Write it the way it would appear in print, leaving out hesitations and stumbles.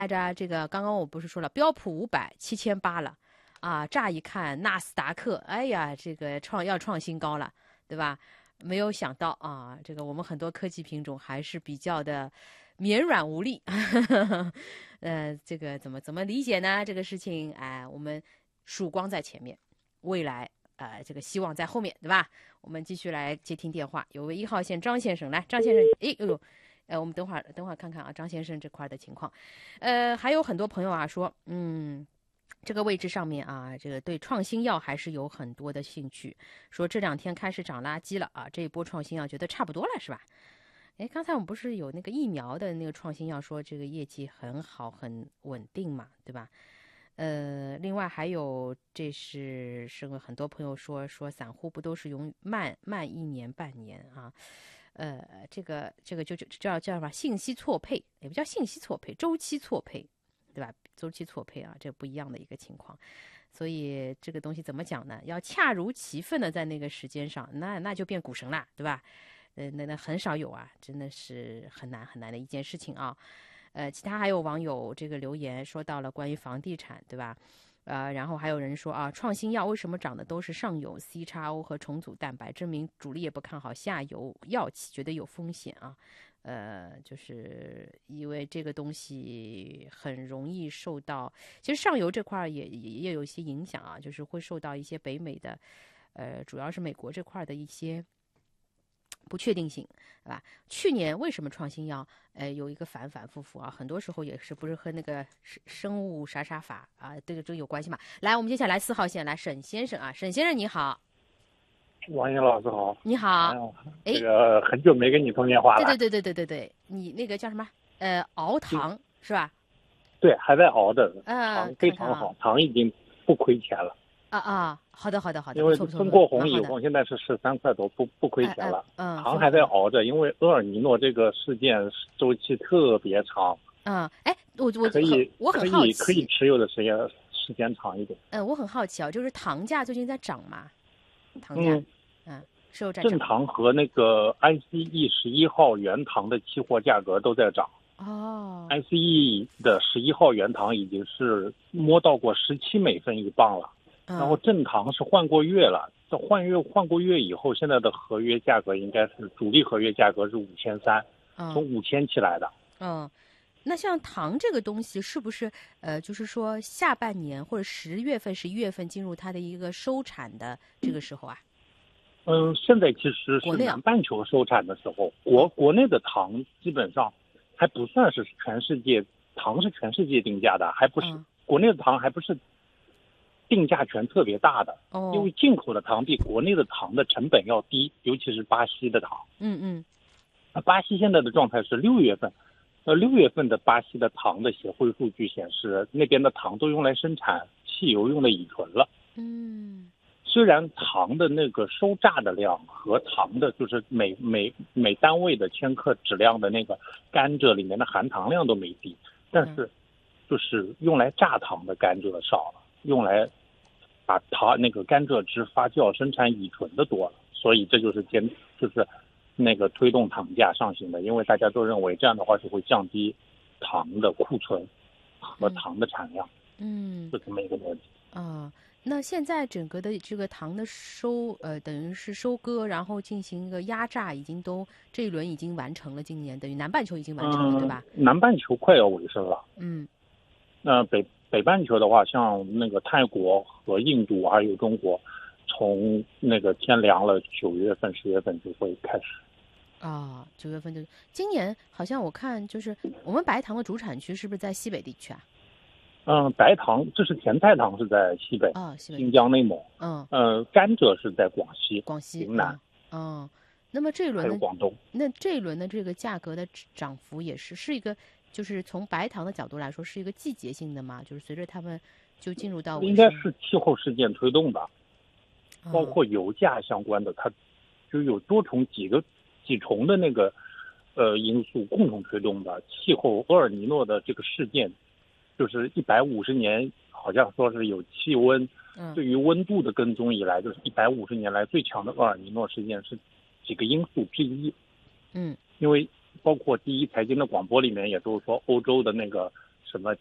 来着，这个刚刚我不是说了，标普5007800了啊，乍一看纳斯达克，哎呀，这个要创新高了，对吧？没有想到啊，这个我们很多科技品种还是比较的绵软无力。这个怎么理解呢？这个事情，哎，我们曙光在前面，未来这个希望在后面，对吧？我们继续来接听电话，有位1号线张先生，来，张先生，哎呦呦。我们等会儿看看啊，张先生这块的情况，还有很多朋友啊说，这个位置上面啊，这个对创新药还是有很多的兴趣，说这2天开始涨垃圾了啊，这一波创新药觉得差不多了是吧？哎，刚才我们不是有那个疫苗的那个创新药，说这个业绩很好很稳定嘛，对吧？另外还有，这是很多朋友说散户不都是慢1年半年啊？这个就叫什么信息错配，也不叫信息错配，周期错配，对吧？周期错配啊，这不一样的一个情况。所以这个东西怎么讲呢？要恰如其分的在那个时间上，那就变股神啦，对吧？那很少有啊，真的是很难的一件事情啊。其他还有网友这个留言说到了关于房地产，对吧？然后还有人说啊，创新药为什么涨的都是上游 CXO 和重组蛋白，证明主力也不看好下游药企，觉得有风险啊。就是因为这个东西很容易受到，其实上游这块也有一些影响啊，就是会受到一些北美的，主要是美国这块的一些不确定性，对吧？去年为什么创新药有一个反复啊？很多时候也是不是和那个生物啥法啊，这个有关系嘛？来，我们接下来4号线来沈先生啊，沈先生你好。 王英老师好。 你好。 这个很久没跟你通电话了。 对，你那个叫什么？熬糖是吧？ 对，还在熬着， 糖非常好，糖已经不亏钱了。 好的。 因为通过红以后，现在是13块多，不亏钱了。糖还在熬着，因为厄尔尼诺这个事件周期特别长。 我很好奇， 可以持有的时间长一点。 我很好奇啊，就是糖价最近在涨吗？糖价，是有在涨。 正糖和那个 ICE 11号原糖的期货价格都在涨。ICE 的11号原糖已经是摸到过17美分一磅了。然后正糖是换过月了，换过月以后，现在的合约价格应该是主力合约价格是5300，从5000起来的。 那像糖这个东西是不是就是说下半年或者10月份、11月份进入它的一个收产的这个时候啊？ 现在其实是南半球收产的时候，国内的糖基本上还不算是全世界糖是全世界定价的，还不是国内的糖还不是定价权特别大的。因为进口的糖比国内的糖的成本要低，尤其是巴西的糖。巴西现在的状态是6月份，6月份的巴西的糖的协会数据显示，那边的糖都用来生产汽油用的乙醇了。虽然糖的那个收榨的量和糖的就是每单位的千克质量的那个甘蔗里面的含糖量都没低，但是就是用来榨糖的甘蔗少了，用来把那个甘蔗汁发酵生产乙醇的多了，所以这就是那个推动糖价上行的，因为大家都认为这样的话就会降低糖的库存和糖的产量。是这么一个逻辑。 那现在整个的这个糖的等于是收割，然后进行一个压榨，这一轮已经完成了，今年等于南半球已经完成了，对吧？ 南半球快要尾声了。那北半球的话，像那个泰国和印度还有中国，从那个天凉了9月份、10月份就会开始。 9月份今年好像我看就是我们白糖的主产区是不是在西北地区啊？ 白糖就是甜菜糖是在西北，新疆、内蒙。甘蔗是在广西、云南。 那么这一轮还有广东。 那这一轮的这个价格的涨幅也是一个，就是从白糖的角度来说是一个季节性的嘛？就是随着他们就进入到应该是气候事件推动的，包括油价相关的，它就有几重的那个因素共同推动的。气候厄尔尼诺的这个事件。就是150年，好像说是有气温，对于温度的跟踪以来，就是150年来最强的厄尔尼诺事件是几个因素之一。因为包括第一财经的广播里面也都是说，欧洲的那个什么